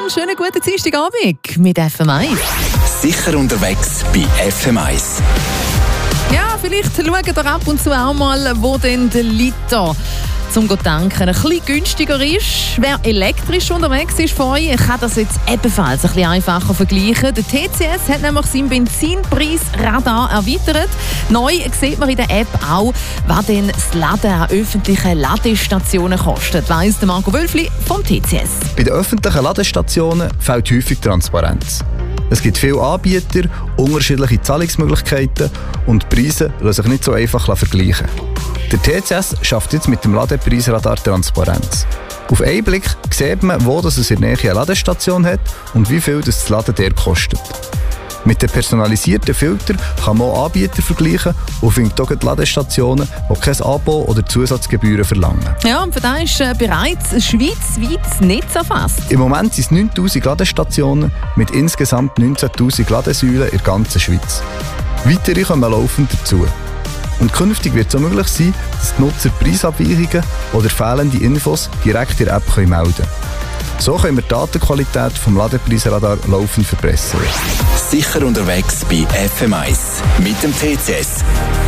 schönen guten Dienstagabend mit FM1. Sicher unterwegs bei FM1. Ja, vielleicht schaut ihr ab und zu auch mal, wo denn der Liter zum tanken ein bisschen günstiger ist. Wer elektrisch unterwegs ist von euch, kann das jetzt ebenfalls ein bisschen einfacher vergleichen. Der TCS hat nämlich seinen Benzinpreisradar erweitert. Neu sieht man in der App auch, was denn das Laden an öffentlichen Ladestationen kostet, weiss der Marco Wölfli vom TCS. Bei den öffentlichen Ladestationen fehlt häufig Transparenz. Es gibt viele Anbieter, unterschiedliche Zahlungsmöglichkeiten und die Preise lassen sich nicht so einfach vergleichen. Der TCS schafft jetzt mit dem Ladepreisradar Transparenz. Auf einen Blick sieht man, wo es in der Nähe eine Ladestation hat und wie viel das Laden der kostet. Mit den personalisierten Filtern kann man auch Anbieter vergleichen und findet auch die Ladestationen, die kein Abo oder Zusatzgebühren verlangen. Ja, und für das ist bereits schweizweit das Netz erfasst. Im Moment sind es 9000 Ladestationen mit insgesamt 19'000 Ladesäulen in der ganzen Schweiz. Weitere kommen laufend dazu. Und künftig wird es auch möglich sein, dass die Nutzer Preisabweichungen oder fehlende Infos direkt in der App melden können. So können wir die Datenqualität vom Ladepreisradar laufend verbessern. Sicher unterwegs bei FM1 mit dem TCS.